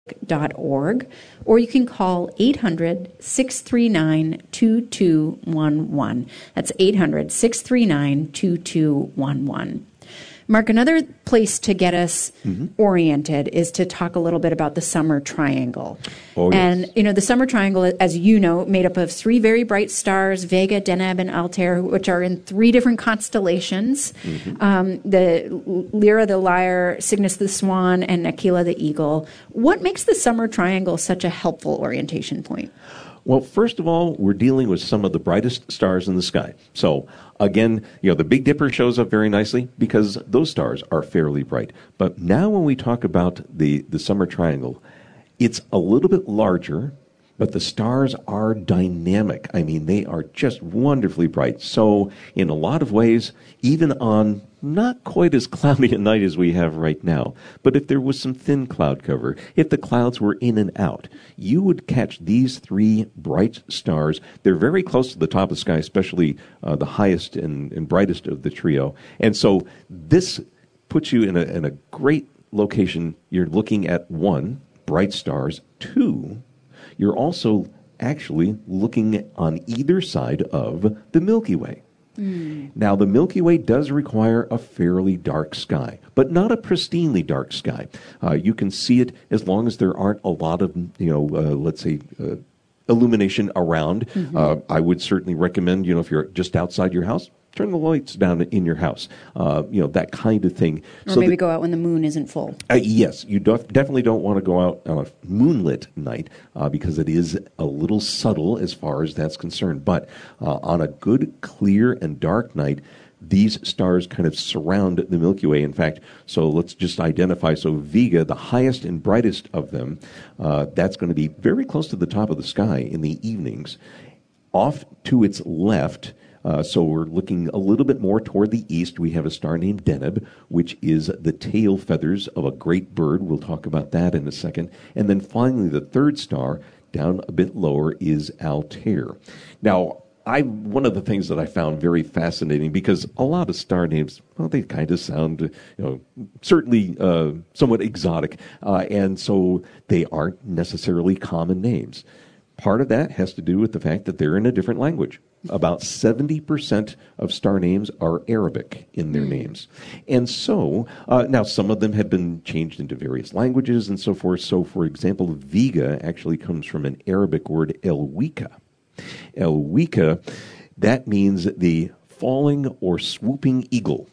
org, or you can call 800-639-2211. That's 800-639-2211. Mark, another place to get us oriented is to talk a little bit about the summer triangle. Oh, yes. And, the summer triangle, as you know, made up of three very bright stars, Vega, Deneb, and Altair, which are in three different constellations. The Lyra, the Lyre, Cygnus, the Swan, and Aquila, the Eagle. What makes the summer triangle such a helpful orientation point? Well, first of all, we're dealing with some of the brightest stars in the sky. So, again, the Big Dipper shows up very nicely because those stars are fairly bright. But now when we talk about the summer triangle, it's a little bit larger, but the stars are dynamic. I mean, they are just wonderfully bright. So, in a lot of ways, even on not quite as cloudy a night as we have right now, but if there was some thin cloud cover, if the clouds were in and out, you would catch these three bright stars. They're very close to the top of the sky, especially the highest and brightest of the trio. And so this puts you in a great location. You're looking at one, bright stars. Two, you're also actually looking on either side of the Milky Way. Now, the Milky Way does require a fairly dark sky, but not a pristinely dark sky. You can see it as long as there aren't a lot of, let's say, illumination around. I would certainly recommend, if you're just outside your house, turn the lights down in your house, that kind of thing. Or maybe go out when the moon isn't full. Yes, you definitely don't want to go out on a moonlit night because it is a little subtle as far as that's concerned. But on a good, clear, and dark night, these stars kind of surround the Milky Way. In fact, so let's just identify. So Vega, the highest and brightest of them, that's going to be very close to the top of the sky in the evenings. Off to its left, so we're looking a little bit more toward the east. We have a star named Deneb, which is the tail feathers of a great bird. We'll talk about that in a second. And then finally, the third star, down a bit lower, is Altair. Now, one of the things that I found very fascinating, because a lot of star names, well, they kind of sound, certainly somewhat exotic, and so they aren't necessarily common names. Part of that has to do with the fact that they're in a different language. About 70% of star names are Arabic in their names. And so, now some of them have been changed into various languages and so forth. So, for example, Vega actually comes from an Arabic word, Elwika. Elwika, that means the falling or swooping eagle.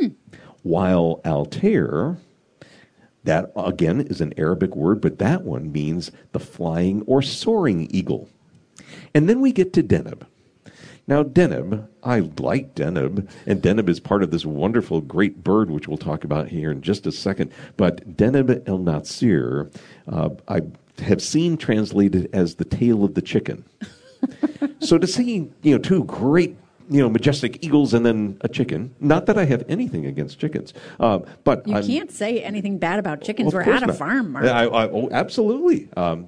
While Altair, that, again, is an Arabic word, but that one means the flying or soaring eagle. And then we get to Deneb. Now, Deneb, I like Deneb, and Deneb is part of this wonderful, great bird, which we'll talk about here in just a second. But Deneb el Natsir, I have seen translated as the tail of the chicken. So to see, two great, majestic eagles and then a chicken. Not that I have anything against chickens, but you can't say anything bad about chickens. We're at a farm, Mark. Absolutely.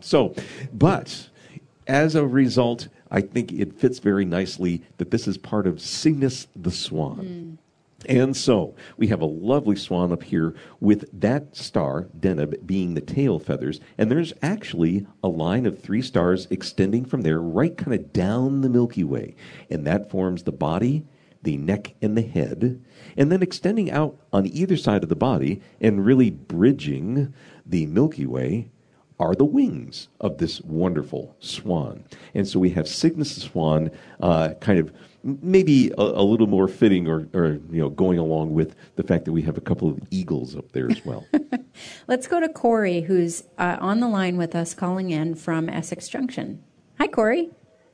But as a result, I think it fits very nicely that this is part of Cygnus the Swan. And so we have a lovely swan up here with that star, Deneb, being the tail feathers. And there's actually a line of three stars extending from there right kind of down the Milky Way. And that forms the body, the neck, and the head. And then extending out on either side of the body and really bridging the Milky Way are the wings of this wonderful swan. And so we have Cygnus the Swan kind of maybe a little more fitting or going along with the fact that we have a couple of eagles up there as well. Let's go to Corey, who's on the line with us, calling in from Essex Junction. Hi, Corey.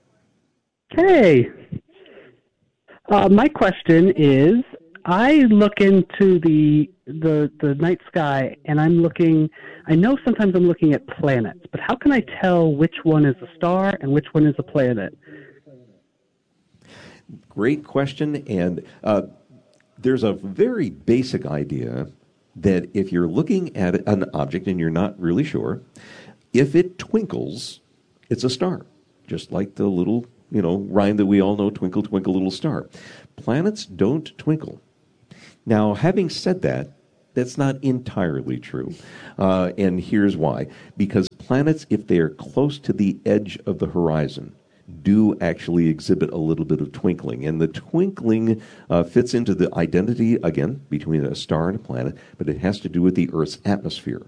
Hey. My question is, I look into the night sky, and I know sometimes I'm looking at planets, but how can I tell which one is a star and which one is a planet? Great question, and there's a very basic idea that if you're looking at an object and you're not really sure, if it twinkles, it's a star, just like the little, rhyme that we all know, twinkle, twinkle, little star. Planets don't twinkle. Now, having said that, That's not entirely true. And here's why. Because planets, if they are close to the edge of the horizon, do actually exhibit a little bit of twinkling. And the twinkling fits into the identity, again, between a star and a planet, but it has to do with the Earth's atmosphere.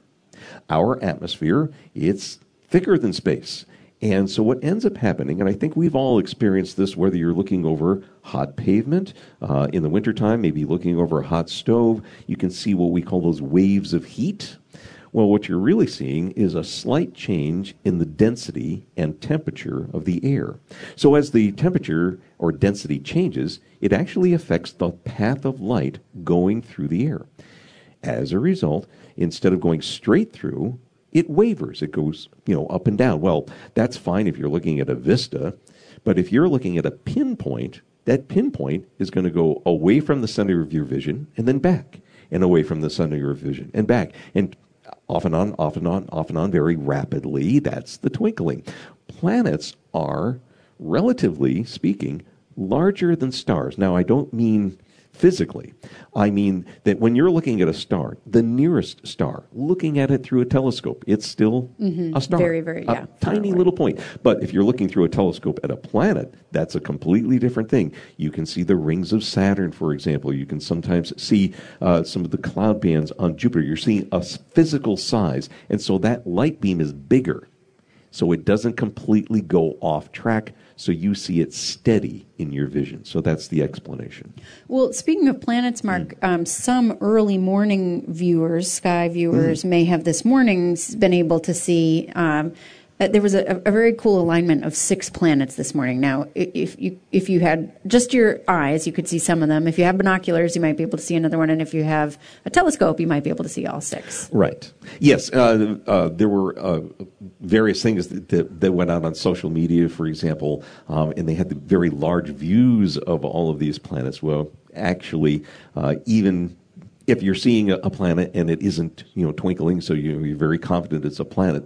Our atmosphere, it's thicker than space. And so what ends up happening, and I think we've all experienced this, whether you're looking over hot pavement in the wintertime, maybe looking over a hot stove, you can see what we call those waves of heat. Well, what you're really seeing is a slight change in the density and temperature of the air. So as the temperature or density changes, it actually affects the path of light going through the air. As a result, instead of going straight through, it wavers. It goes, up and down. Well, that's fine if you're looking at a vista, but if you're looking at a pinpoint, that pinpoint is going to go away from the center of your vision and then back, and away from the center of your vision and back, and off and on, off and on, off and on very rapidly. That's the twinkling. Planets are, relatively speaking, larger than stars. Now, I don't mean physically. I mean that when you're looking at a star, the nearest star, looking at it through a telescope, it's still a star. Very, very, a tiny little point. But if you're looking through a telescope at a planet, that's a completely different thing. You can see the rings of Saturn, for example. You can sometimes see some of the cloud bands on Jupiter. You're seeing a physical size. And so that light beam is bigger. So it doesn't completely go off track, so you see it steady in your vision. So that's the explanation. Well, speaking of planets, Mark, some early morning viewers, sky viewers, may have this morning been able to see there was a very cool alignment of 6 planets this morning. Now, if you had just your eyes, you could see some of them. If you have binoculars, you might be able to see another one. And if you have a telescope, you might be able to see all 6. Right. Yes. There were various things that went out on social media, for example, and they had the very large views of all of these planets. Well, actually, even if you're seeing a planet and it isn't, twinkling, so you're very confident it's a planet,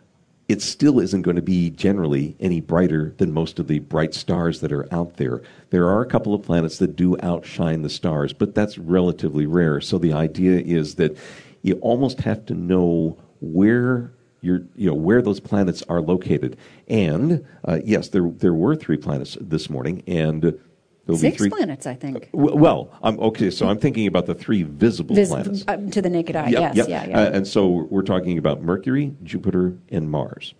it still isn't going to be generally any brighter than most of the bright stars that are out there. There are a couple of planets that do outshine the stars, but that's relatively rare. So the idea is that you almost have to know where where those planets are located. And yes, there were 3 planets this morning, and there'll 6 be 3 planets, I think. Well, so I'm thinking about the 3 visible planets. To the naked eye, Yep, yes. yep. Yeah. And so we're talking about Mercury, Jupiter, and Mars.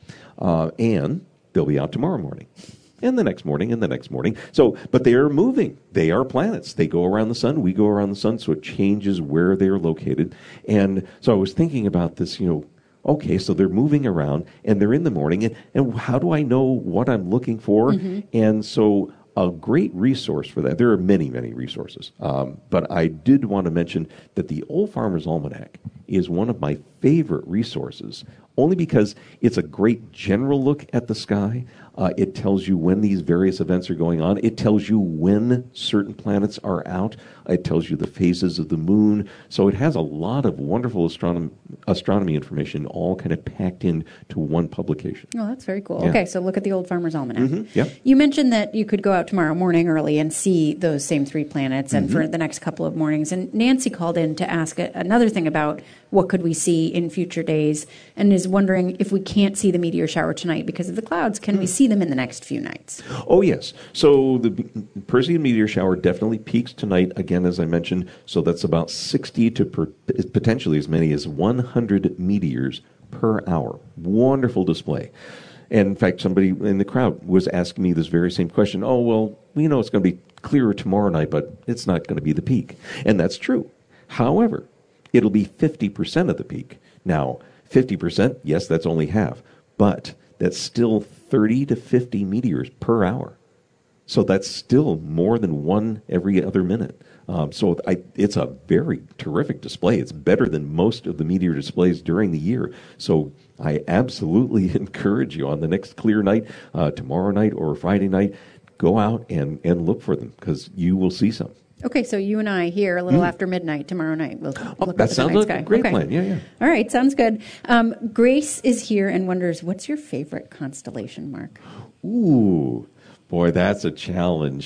And they'll be out tomorrow morning, and the next morning, and the next morning. So, but they are moving. They are planets. They go around the sun. We go around the sun, so it changes where they're located. And so I was thinking about this, okay, so they're moving around, and they're in the morning, and how do I know what I'm looking for? And so a great resource for that, there are many, many resources, but I did want to mention that the Old Farmer's Almanac is one of my favorite resources, only because it's a great general look at the sky. It tells you when these various events are going on. It tells you when certain planets are out. It tells you the phases of the moon. So it has a lot of wonderful astronomy information all kind of packed into one publication. Oh, that's very cool. Yeah. Okay, so look at the Old Farmer's Almanac. Yep. You mentioned that you could go out tomorrow morning early and see those same 3 planets and for the next couple of mornings. And Nancy called in to ask another thing about what could we see in future days, and is wondering if we can't see the meteor shower tonight because of the clouds, can we see them in the next few nights? Oh, yes. So the Perseid meteor shower definitely peaks tonight, again, as I mentioned. So that's about 60 to potentially as many as 100 meteors per hour. Wonderful display. And in fact, somebody in the crowd was asking me this very same question. Oh, well, we know it's going to be clearer tomorrow night, but it's not going to be the peak. And that's true. However, it'll be 50% of the peak. Now, 50%, yes, that's only half, but that's still 30 to 50 meteors per hour. So that's still more than one every other minute. So it's a very terrific display. It's better than most of the meteor displays during the year. So I absolutely encourage you on the next clear night, tomorrow night or Friday night, go out and look for them, because you will see some. Okay, so you and I here a little after midnight tomorrow night. We'll look that at sounds the night like sky. a great plan. Yeah. All right, sounds good. Grace is here and wonders, what's your favorite constellation, Mark? Ooh, boy, that's a challenge.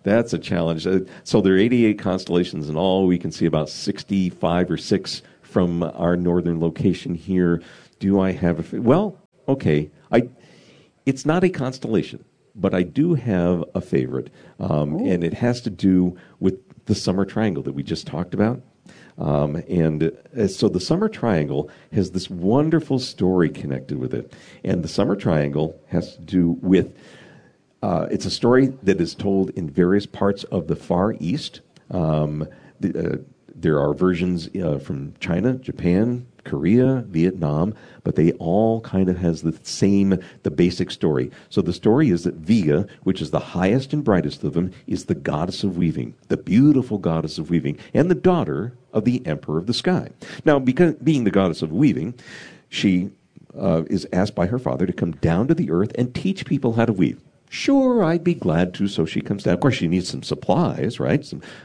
That's a challenge. So there are 88 constellations in all. We can see about 65 or 6 from our northern location here. Do I have well, okay. It's not a constellation, but I do have a favorite, and it has to do with the Summer Triangle that we just talked about. So the Summer Triangle has this wonderful story connected with it. And the Summer Triangle has to do with, it's a story that is told in various parts of the Far East. There are versions from China, Japan, Korea, Vietnam, but they all kind of has the basic story. So the story is that Vega, which is the highest and brightest of them, is the goddess of weaving, the beautiful goddess of weaving, and the daughter of the emperor of the sky. Now, because being the goddess of weaving, she is asked by her father to come down to the earth and teach people how to weave. Sure, I'd be glad to, so she comes down. Of course, she needs some supplies, right?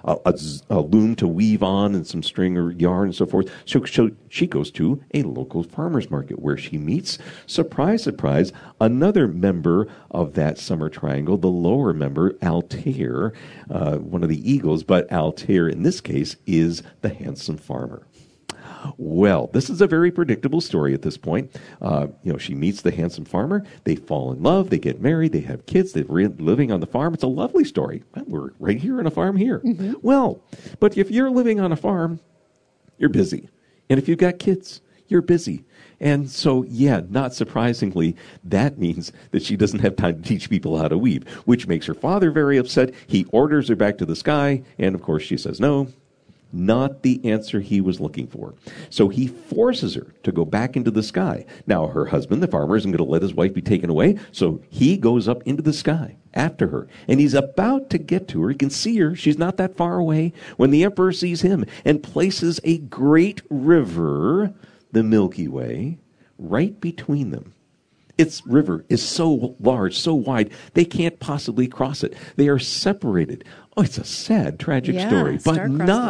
A loom to weave on and some string or yarn and so forth. So she goes to a local farmer's market where she meets, surprise, surprise, another member of that Summer Triangle, the lower member, Altair, one of the eagles, but Altair in this case is the handsome farmer. Well, this is a very predictable story at this point. She meets the handsome farmer. They fall in love. They get married. They have kids. They're living on the farm. It's a lovely story. Well, we're right here on a farm here. Mm-hmm. Well, but if you're living on a farm, you're busy. And if you've got kids, you're busy. And so, not surprisingly, that means that she doesn't have time to teach people how to weave, which makes her father very upset. He orders her back to the sky. And, of course, she says no. Not the answer he was looking for. So he forces her to go back into the sky. Now, her husband, the farmer, isn't going to let his wife be taken away, so he goes up into the sky after her. And he's about to get to her. He can see her. She's not that far away when the emperor sees him and places a great river, the Milky Way, right between them. Its river is so large, so wide, they can't possibly cross it. They are separated. Oh, it's a sad, tragic story, but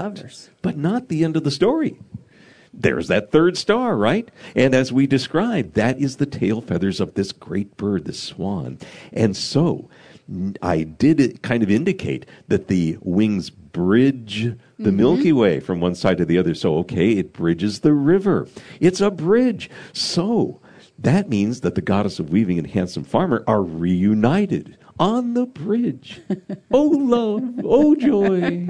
not the end of the story. There's that third star, right? And as we described, that is the tail feathers of this great bird, this swan. And so I did kind of indicate that the wings bridge the Milky Way from one side to the other. So, okay, it bridges the river. It's a bridge. So that means that the goddess of weaving and handsome farmer are reunited on the bridge. Oh, love. Oh, joy.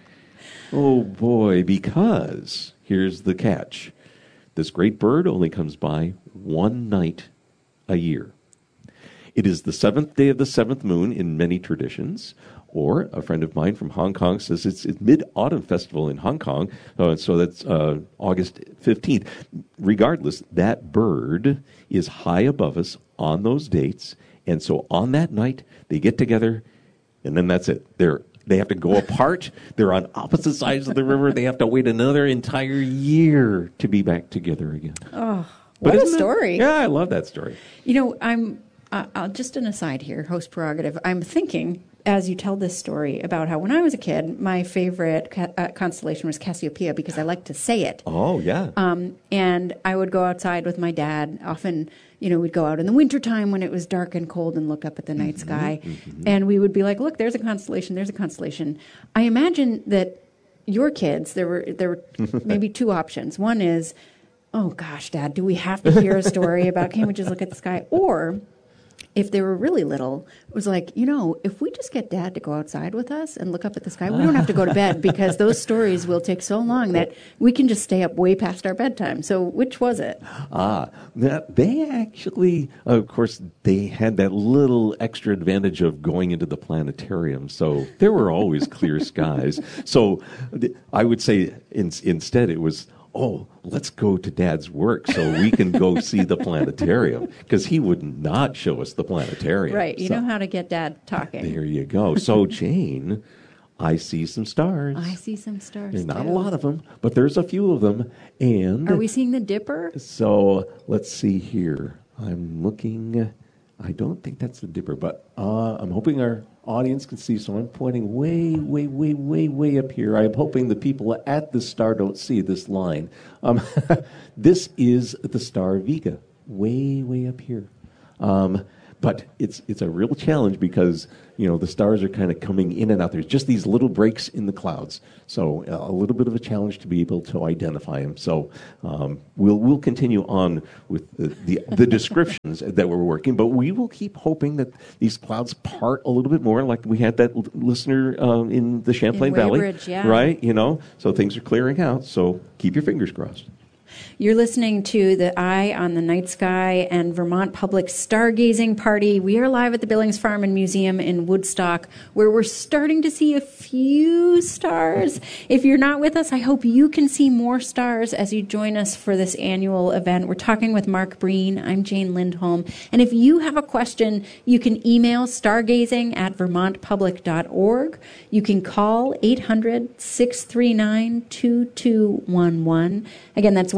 Oh, boy, because here's the catch. This great bird only comes by one night a year. It is the 7th day of the 7th moon in many traditions. Or a friend of mine from Hong Kong says it's Mid-Autumn Festival in Hong Kong, so that's August 15th. Regardless, that bird is high above us on those dates, and so on that night, they get together, and then that's it. They have to go apart. They're on opposite sides of the river. They have to wait another entire year to be back together again. Oh, what a story. Yeah, I love that story. I'm just an aside here, host prerogative. I'm thinking, as you tell this story, about how when I was a kid, my favorite constellation was Cassiopeia because I liked to say it. Oh, yeah. And I would go outside with my dad. Often, we'd go out in the wintertime when it was dark and cold and look up at the night sky. Mm-hmm. And we would be like, look, there's a constellation, there's a constellation. I imagine that your kids, there were maybe two options. One is, oh, gosh, Dad, do we have to hear a story about, can't we just look at the sky? Or if they were really little, it was like, if we just get Dad to go outside with us and look up at the sky, we don't have to go to bed because those stories will take so long that we can just stay up way past our bedtime. So which was it? They actually, of course, they had that little extra advantage of going into the planetarium. So there were always clear skies. So I would say instead it was, let's go to Dad's work so we can go see the planetarium, because he would not show us the planetarium. Right. You know how to get Dad talking. There you go. So, Jane, I see some stars. I see some stars, There's not too. a lot of them, but there's a few of them. And are we seeing the Dipper? So, let's see here. I'm looking. I don't think that's the Dipper, but I'm hoping our audience can see, so I'm pointing way, way, way, way, way up here. I'm hoping the people at the star don't see this line. This is the star Vega, way, way up here. But it's a real challenge because, the stars are kind of coming in and out. There's just these little breaks in the clouds. So a little bit of a challenge to be able to identify them. So we'll continue on with the descriptions that we're working, but we will keep hoping that these clouds part a little bit more, like we had that listener in the Champlain Valley. Weybridge, yeah. Right? So things are clearing out. So keep your fingers crossed. You're listening to the Eye on the Night Sky and Vermont Public Stargazing Party. We are live at the Billings Farm and Museum in Woodstock, where we're starting to see a few stars. If you're not with us, I hope you can see more stars as you join us for this annual event. We're talking with Mark Breen. I'm Jane Lindholm. And if you have a question, you can email stargazing@vermontpublic.org. You can call 800-639-2211. Again, that's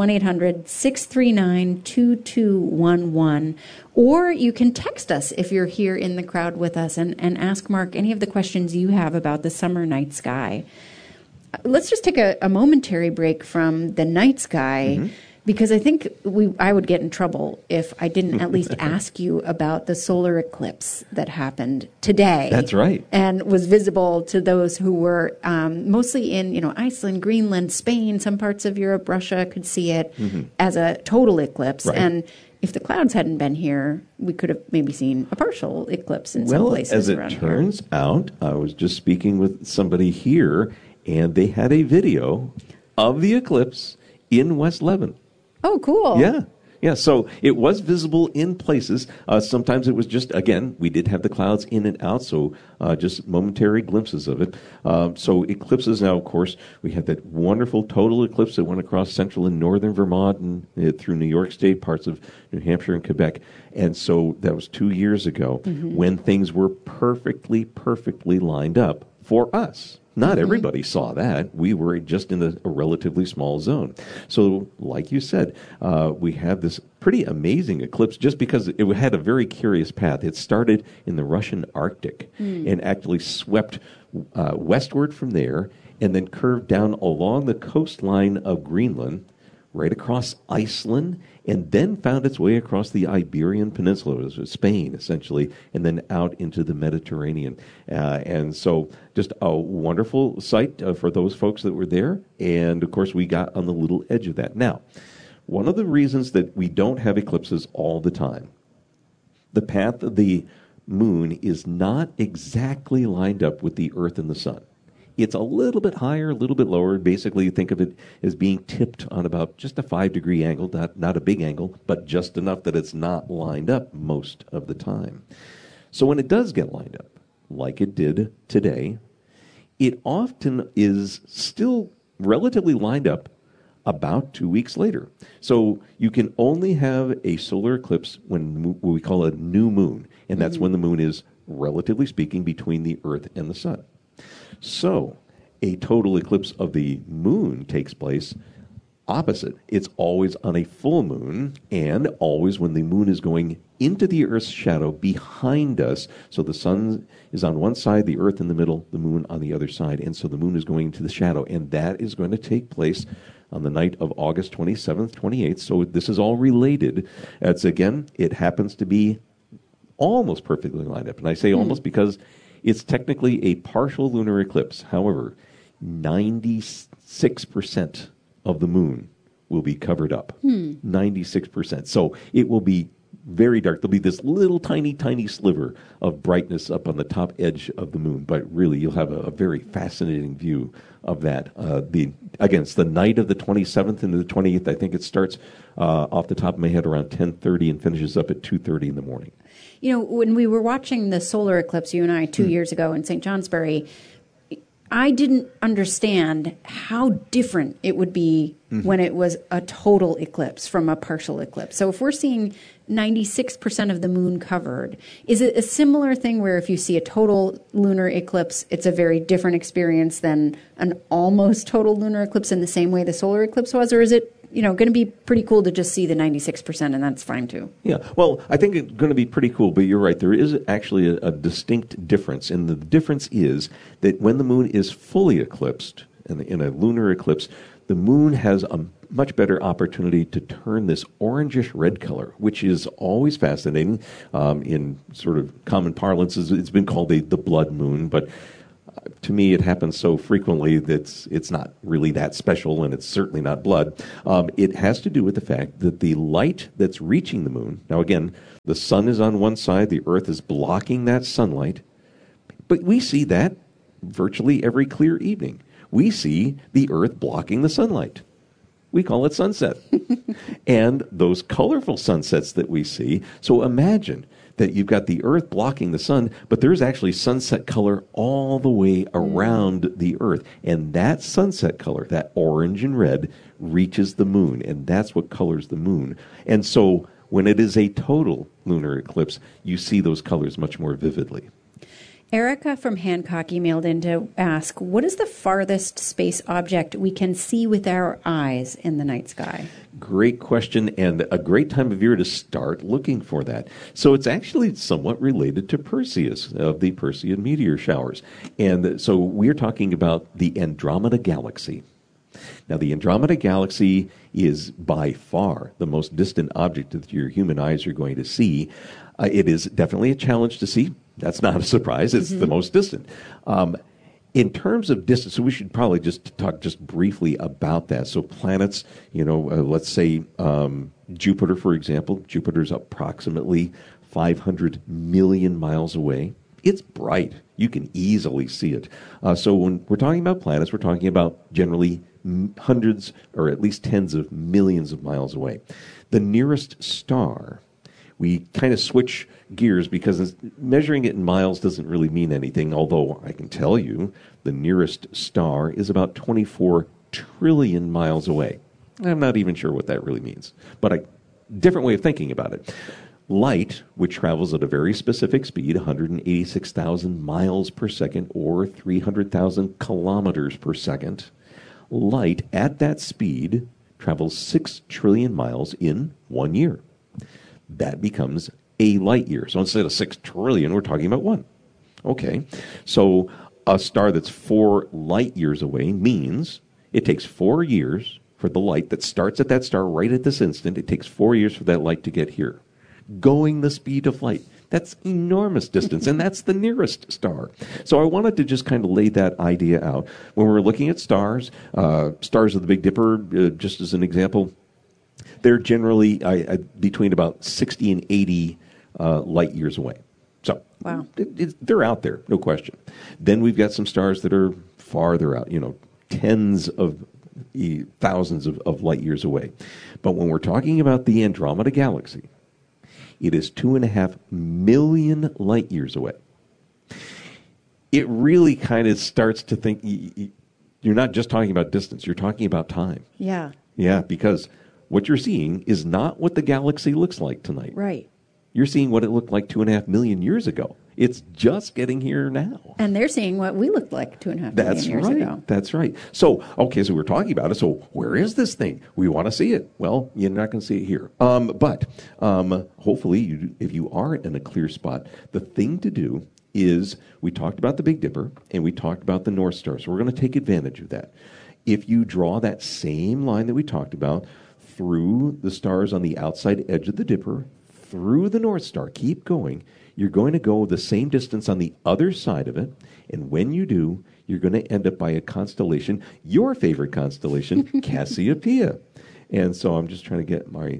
1-800-639-2211. Or you can text us if you're here in the crowd with us and ask Mark any of the questions you have about the summer night sky. Let's just take a momentary break from the night sky, because I think I would get in trouble if I didn't at least ask you about the solar eclipse that happened today. That's right. And was visible to those who were mostly in Iceland, Greenland, Spain, some parts of Europe, Russia could see it as a total eclipse. Right. And if the clouds hadn't been here, we could have maybe seen a partial eclipse in some places around here. Well, as it turns out, I was just speaking with somebody here, and they had a video of the eclipse in West Lebanon. Oh, cool. Yeah. Yeah, so it was visible in places. Sometimes it was just, again, we did have the clouds in and out, so just momentary glimpses of it. So eclipses now, of course, we had that wonderful total eclipse that went across central and northern Vermont and through New York State, parts of New Hampshire and Quebec. And so that was 2 years ago when things were perfectly lined up for us. Not everybody saw that. We were just in a relatively small zone. So, like you said, we have this pretty amazing eclipse just because it had a very curious path. It started in the Russian Arctic and actually swept westward from there and then curved down along the coastline of Greenland, right across Iceland, and then found its way across the Iberian Peninsula, Spain, essentially, and then out into the Mediterranean. And so just a wonderful sight for those folks that were there. And, of course, we got on the little edge of that. Now, one of the reasons that we don't have eclipses all the time, the path of the moon is not exactly lined up with the Earth and the sun. It's a little bit higher, a little bit lower. Basically, think of it as being tipped on about just a 5-degree angle, not a big angle, but just enough that it's not lined up most of the time. So when it does get lined up, like it did today, it often is still relatively lined up about 2 weeks later. So you can only have a solar eclipse when what we call a new moon, and that's when the moon is, relatively speaking, between the Earth and the sun. So, a total eclipse of the moon takes place opposite. It's always on a full moon and always when the moon is going into the Earth's shadow behind us. So the sun is on one side, the Earth in the middle, the moon on the other side. And so the moon is going into the shadow. And that is going to take place on the night of August 27th, 28th. So this is all related. It happens to be almost perfectly lined up. And I say almost because it's technically a partial lunar eclipse. However, 96% of the moon will be covered up. 96%. So it will be very dark. There'll be this little tiny sliver of brightness up on the top edge of the moon. But really, you'll have a very fascinating view of that. It's the night of the 27th and the 28th. I think it starts off the top of my head around 10:30 and finishes up at 2:30 in the morning. When we were watching the solar eclipse, you and I, 2 years ago in St. Johnsbury, I didn't understand how different it would be when it was a total eclipse from a partial eclipse. So if we're seeing 96% of the moon covered, is it a similar thing where if you see a total lunar eclipse, it's a very different experience than an almost total lunar eclipse in the same way the solar eclipse was? Or is it going to be pretty cool to just see the 96%, and that's fine too? Yeah, well, I think it's going to be pretty cool, but you're right. There is actually a distinct difference, and the difference is that when the moon is fully eclipsed, in a lunar eclipse, the moon has much better opportunity to turn this orangish red color, which is always fascinating. In sort of common parlance, it's been called the blood moon, but to me, it happens so frequently that it's not really that special, and it's certainly not blood. It has to do with the fact that the light that's reaching the moon, now again, the sun is on one side, the Earth is blocking that sunlight, but we see that virtually every clear evening. We see the Earth blocking the sunlight. We call it sunset. And those colorful sunsets that we see, so imagine that you've got the Earth blocking the sun, but there's actually sunset color all the way around the Earth. And that sunset color, that orange and red, reaches the moon, and that's what colors the moon. And so when it is a total lunar eclipse, you see those colors much more vividly. Erica from Hancock emailed in to ask, what is the farthest space object we can see with our eyes in the night sky? Great question, and a great time of year to start looking for that. So it's actually somewhat related to Perseus, of the Perseid meteor showers. And so we're talking about the Andromeda Galaxy. Now, the Andromeda Galaxy is by far the most distant object that your human eyes are going to see. It is definitely a challenge to see. That's not a surprise. It's the most distant. In terms of distance, so we should probably just talk just briefly about that. So planets, let's say Jupiter, for example. Jupiter's approximately 500 million miles away. It's bright. You can easily see it. So when we're talking about planets, we're talking about generally hundreds or at least tens of millions of miles away. The nearest star, we kind of switch gears because measuring it in miles doesn't really mean anything, although I can tell you the nearest star is about 24 trillion miles away. I'm not even sure what that really means, but a different way of thinking about it. Light, which travels at a very specific speed, 186,000 miles per second or 300,000 kilometers per second, light at that speed travels 6 trillion miles in 1 year. That becomes a light year. So instead of 6 trillion, we're talking about one. Okay, so a star that's 4 light years away means it takes 4 years for the light that starts at that star right at this instant. It takes 4 years for that light to get here, going the speed of light. That's enormous distance, and that's the nearest star. So I wanted to just kind of lay that idea out. When we're looking at stars, stars of the Big Dipper, just as an example, they're generally between about 60 and 80 light years away. So wow. They're out there, no question. Then we've got some stars that are farther out, tens of thousands of light years away. But when we're talking about the Andromeda Galaxy, it is 2.5 million light years away. It really kind of starts to think you're not just talking about distance, you're talking about time. Yeah. Yeah, because what you're seeing is not what the galaxy looks like tonight. Right. You're seeing what it looked like 2.5 million years ago. It's just getting here now. And they're seeing what we looked like 2.5 million years ago. That's right. So, okay, so we're talking about it. So where is this thing? We want to see it. Well, you're not going to see it here. But hopefully, if you are in a clear spot, the thing to do is, we talked about the Big Dipper, and we talked about the North Star. So we're going to take advantage of that. If you draw that same line that we talked about through the stars on the outside edge of the Dipper, through the North Star, keep going, you're going to go the same distance on the other side of it, and when you do, you're going to end up by a constellation, your favorite constellation, Cassiopeia. And so I'm just trying to get my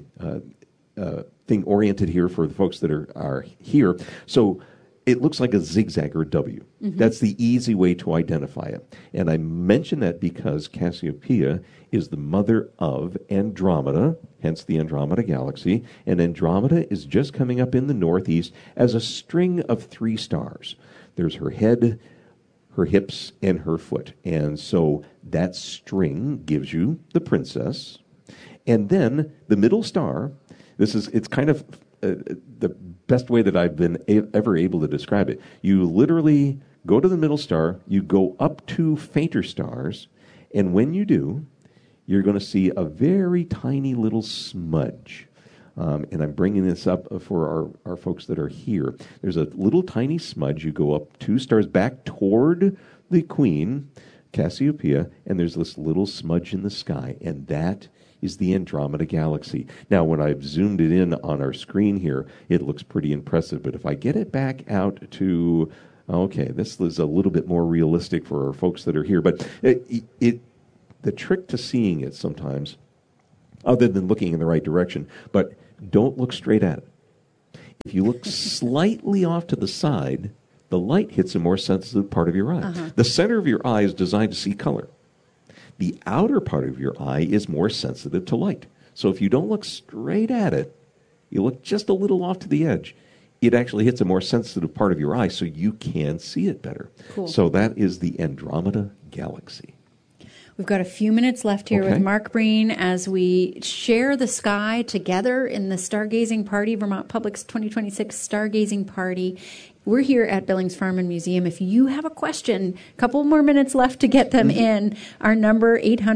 thing oriented here for the folks that are here. So it looks like a zigzag or a W. Mm-hmm. That's the easy way to identify it. And I mention that because Cassiopeia is the mother of Andromeda, hence the Andromeda Galaxy. And Andromeda is just coming up in the northeast as a string of 3 stars. There's her head, her hips, and her foot. And so that string gives you the princess. And then the middle star, it's kind of the best way that I've been ever able to describe it. You literally go to the middle star, you go up to fainter stars, and when you do, you're going to see a very tiny little smudge. And I'm bringing this up for our folks that are here. There's a little tiny smudge. You go up 2 stars back toward the queen, Cassiopeia, and there's this little smudge in the sky, and that is the Andromeda Galaxy. Now, when I've zoomed it in on our screen here, it looks pretty impressive. But if I get it back out to, okay, this is a little bit more realistic for our folks that are here. But the trick to seeing it sometimes, other than looking in the right direction, but don't look straight at it. If you look slightly off to the side, the light hits a more sensitive part of your eye. The center of your eye is designed to see color. The outer part of your eye is more sensitive to light. So if you don't look straight at it, you look just a little off to the edge, it actually hits a more sensitive part of your eye so you can see it better. Cool. So that is the Andromeda Galaxy. We've got a few minutes left here with Mark Breen as we share the sky together in the Stargazing Party, Vermont Public's 2026 Stargazing Party. We're here at Billings Farm and Museum. If you have a question, a couple more minutes left to get them in. Our number,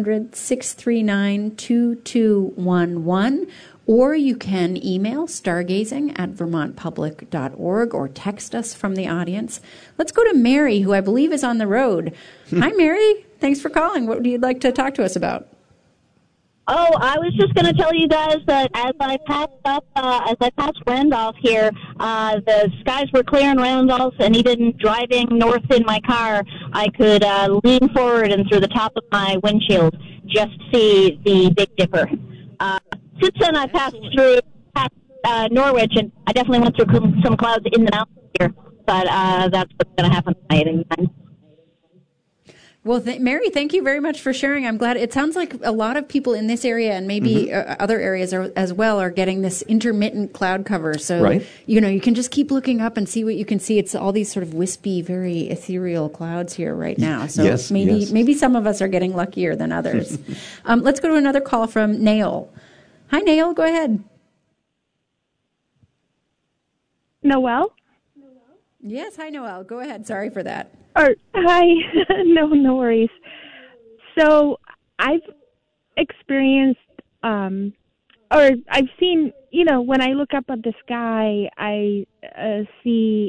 800-639-2211. Or you can email stargazing@vermontpublic.org or text us from the audience. Let's go to Mary, who I believe is on the road. Hi, Mary. Thanks for calling. What would you like to talk to us about? Oh, I was just going to tell you guys that as I passed Randolph here, the skies were clear in Randolph, and even driving north in my car, I could lean forward and through the top of my windshield just see the Big Dipper. Since then, I passed through Norwich, and I definitely went through some clouds in the mountains here, but that's what's going to happen tonight. Well, Mary, thank you very much for sharing. I'm glad. It sounds like a lot of people in this area and maybe other areas as well are getting this intermittent cloud cover. So, you can just keep looking up and see what you can see. It's all these sort of wispy, very ethereal clouds here right now. So maybe some of us are getting luckier than others. Let's go to another call from Nail. Hi, Nail. Go ahead. Noelle? Yes. Hi, Noelle. Go ahead. Sorry for that. Hi. No worries. So I've experienced, or I've seen, when I look up at the sky, I see,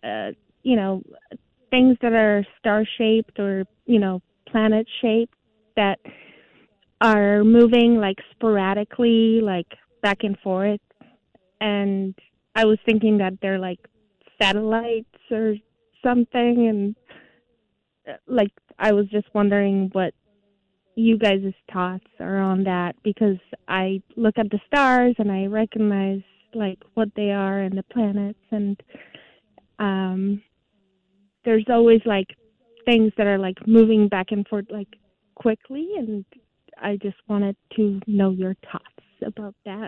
things that are star-shaped or, planet-shaped that are moving like sporadically, like back and forth. And I was thinking that they're like satellites or something, and like I was just wondering what you guys' thoughts are on that, because I look at the stars and I recognize like what they are and the planets, and there's always like things that are like moving back and forth like quickly, and I just wanted to know your thoughts about that.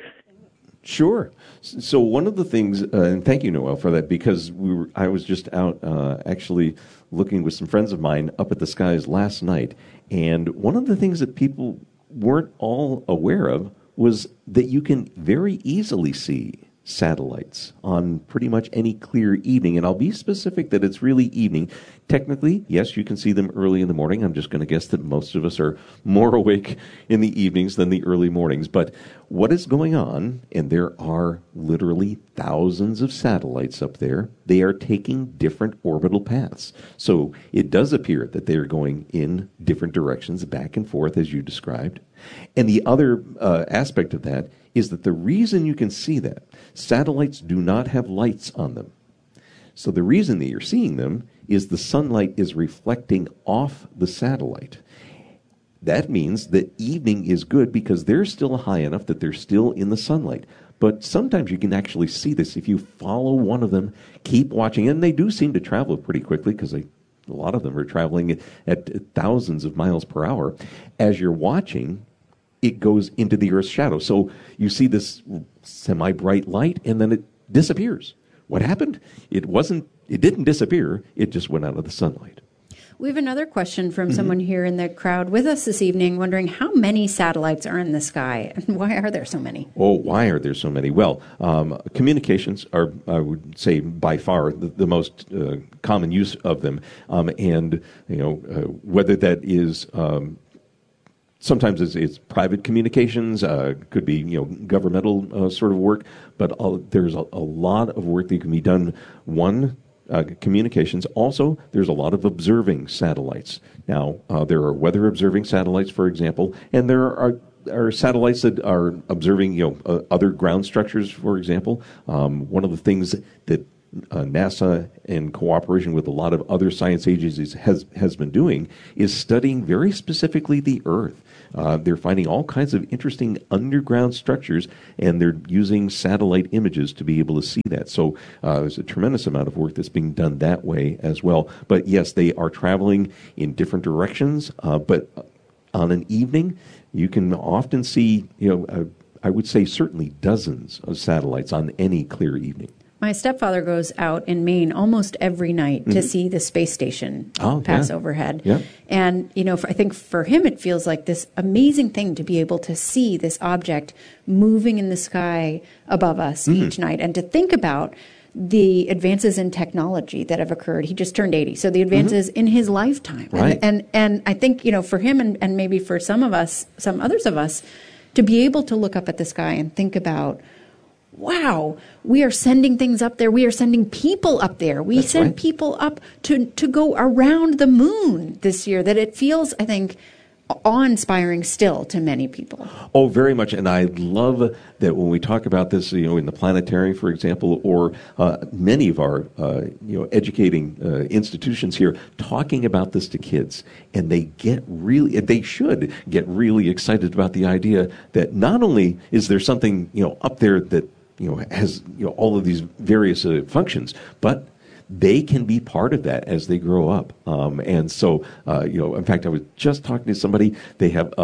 Sure. So one of the things, and thank you, Noelle, for that, because I was just out actually looking with some friends of mine up at the skies last night, and one of the things that people weren't all aware of was that you can very easily see satellites on pretty much any clear evening, and I'll be specific that it's really evening. Technically, yes, you can see them early in the morning. I'm just going to guess that most of us are more awake in the evenings than the early mornings. But what is going on, and there are literally thousands of satellites up there, they are taking different orbital paths. So it does appear that they are going in different directions, back and forth, as you described. And the other aspect of that is that the reason you can see that, satellites do not have lights on them. So the reason that you're seeing them is the sunlight is reflecting off the satellite. That means that evening is good because they're still high enough that they're still in the sunlight. But sometimes you can actually see this if you follow one of them, keep watching, and they do seem to travel pretty quickly because a lot of them are traveling at thousands of miles per hour. As you're watching, it goes into the Earth's shadow. So you see this semi-bright light, and then it disappears. What happened? It didn't disappear. It just went out of the sunlight. We have another question from someone here in the crowd with us this evening, wondering how many satellites are in the sky, and why are there so many? Oh, why are there so many? Well, communications are, I would say, by far the most common use of them, and whether that is sometimes it's private communications, could be governmental sort of work, but there's a lot of work that can be done. Communications. Also, there's a lot of observing satellites. Now, there are weather observing satellites, for example, and there are are satellites that are observing, other ground structures, for example. One of the things that NASA, in cooperation with a lot of other science agencies, has been doing is studying very specifically the Earth. They're finding all kinds of interesting underground structures, and they're using satellite images to be able to see that. So there's a tremendous amount of work that's being done that way as well. But yes, they are traveling in different directions, but on an evening, you can often see, I would say certainly dozens of satellites on any clear evening. My stepfather goes out in Maine almost every night to see the space station pass overhead. Yeah. And, I think for him it feels like this amazing thing to be able to see this object moving in the sky above us each night, and to think about the advances in technology that have occurred. He just turned 80, so the advances in his lifetime. Right. And I think, for him and maybe for some others of us, to be able to look up at the sky and think about, wow, we are sending things up there. We are sending people up there. We send people up to go around the moon this year, that it feels, I think, awe-inspiring still to many people. Oh, very much. And I love that when we talk about this, in the planetarium, for example, or many of our, educating institutions here, talking about this to kids. And they should get really excited about the idea that not only is there something, up there that, has, all of these various functions, but they can be part of that as they grow up. And so, in fact, I was just talking to somebody. They have,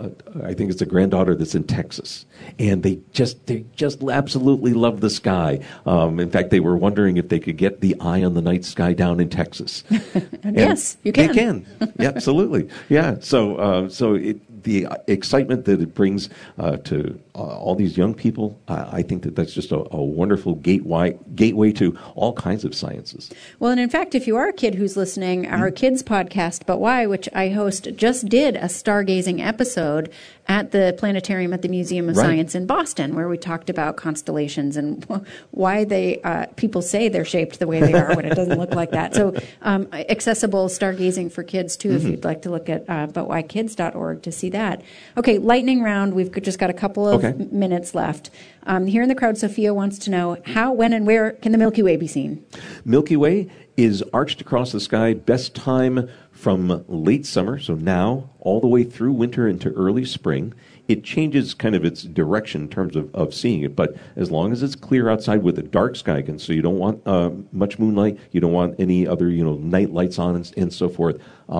I think it's a granddaughter that's in Texas, and they just absolutely love the sky. In fact, they were wondering if they could get the eye on the night sky down in Texas. Yes, you can. They can. Yeah, absolutely. Yeah. So, the excitement that it brings to all these young people, I think that's just a wonderful gateway to all kinds of sciences. Well, and in fact, if you are a kid who's listening, our kids podcast, But Why, which I host, just did a stargazing episode at the planetarium at the Museum of Science in Boston, where we talked about constellations and why people say they're shaped the way they are when it doesn't look like that. So accessible stargazing for kids, too, if you'd like to look at butwhykids.org to see that. Okay, lightning round. We've just got a couple of minutes left. Here in the crowd, Sophia wants to know how, when, and where can the Milky Way be seen? Milky Way is arched across the sky, best time from late summer, so now, all the way through winter into early spring. It changes kind of its direction in terms of seeing it, but as long as it's clear outside with a dark sky, so you don't want much moonlight, you don't want any other night lights on and so forth,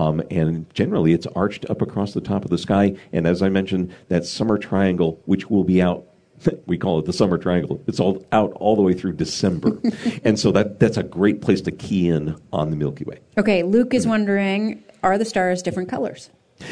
and generally it's arched up across the top of the sky, and as I mentioned, that summer triangle, which will be out, we call it the summer triangle. It's all out all the way through December. And so that's a great place to key in on the Milky Way. Okay, Luke is wondering, are the stars different colors?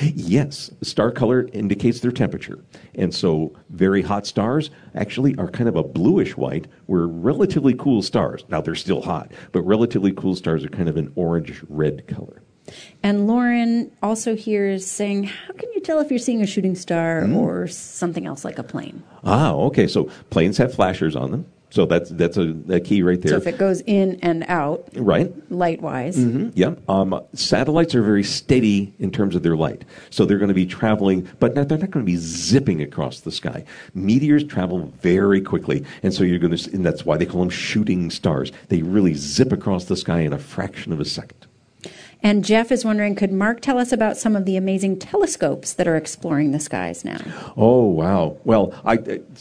Yes. Star color indicates their temperature. And so very hot stars actually are kind of a bluish white, where relatively cool stars, now they're still hot, but relatively cool stars are kind of an orange-red color. And Lauren also here is saying, how can you tell if you're seeing a shooting star or something else like a plane? Ah, okay. So planes have flashers on them. So that's a key right there. So if it goes in and out, right, light-wise. Yeah. Satellites are very steady in terms of their light. So they're going to be traveling, but they're not going to be zipping across the sky. Meteors travel very quickly, and so and that's why they call them shooting stars. They really zip across the sky in a fraction of a second. And Jeff is wondering, could Mark tell us about some of the amazing telescopes that are exploring the skies now? Oh, wow. Well, I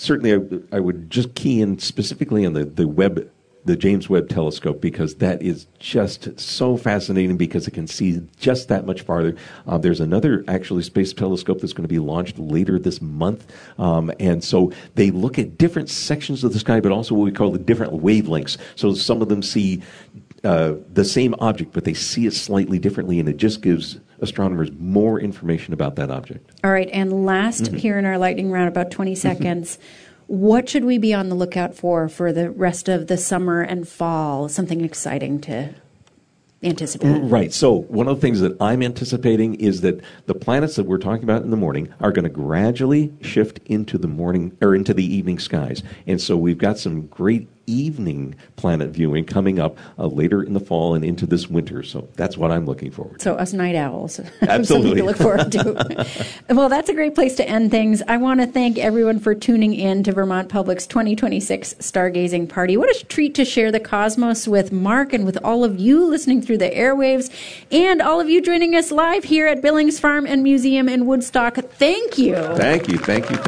would just key in specifically on the James Webb Telescope, because that is just so fascinating because it can see just that much farther. There's another actually space telescope that's going to be launched later this month. And so they look at different sections of the sky, but also what we call the different wavelengths. So some of them see the same object, but they see it slightly differently, and it just gives astronomers more information about that object. All right, and last here in our lightning round, about 20 seconds, what should we be on the lookout for the rest of the summer and fall? Something exciting to anticipate. Right. So one of the things that I'm anticipating is that the planets that we're talking about in the morning are going to gradually shift into the morning or into the evening skies. And so we've got some great evening planet viewing coming up later in the fall and into this winter. So that's what I'm looking forward to. So us night owls. Absolutely. Something to look forward to. Well, that's a great place to end things. I want to thank everyone for tuning in to Vermont Public's 2026 Stargazing Party. What a treat to share the cosmos with Mark and with all of you listening through the airwaves and all of you joining us live here at Billings Farm and Museum in Woodstock. Thank you. Thank you.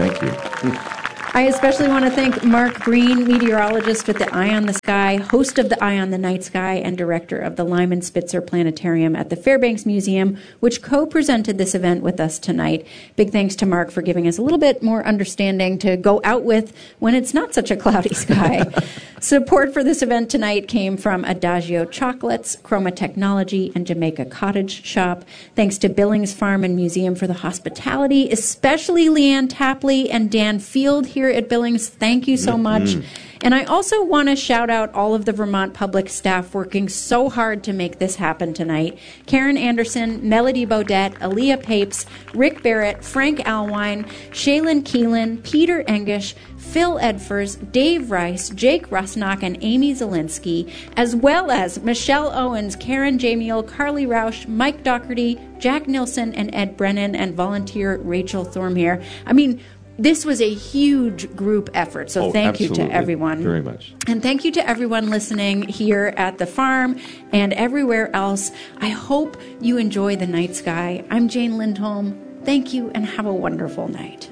I especially want to thank Mark Green, meteorologist with the Eye on the Sky, host of the Eye on the Night Sky, and director of the Lyman Spitzer Planetarium at the Fairbanks Museum, which co-presented this event with us tonight. Big thanks to Mark for giving us a little bit more understanding to go out with when it's not such a cloudy sky. Support for this event tonight came from Adagio Chocolates, Chroma Technology, and Jamaica Cottage Shop. Thanks to Billings Farm and Museum for the hospitality, especially Leanne Tapley and Dan Field here at Billings. Thank you so much. And I also want to shout out all of the Vermont Public staff working so hard to make this happen tonight. Karen Anderson, Melody Bodette, Aaliyah Papes, Rick Barrett, Frank Alwine, Shaylin Keelan, Peter Engish, Phil Edfers, Dave Rice, Jake Rusnock, and Amy Zielinski, as well as Michelle Owens, Karen Jamiel, Carly Rausch, Mike Doherty, Jack Nilsson, and Ed Brennan, and volunteer Rachel Thormhere. I mean, this was a huge group effort, so thank you to everyone. Very much. And thank you to everyone listening here at the farm and everywhere else. I hope you enjoy the night sky. I'm Jane Lindholm. Thank you and have a wonderful night.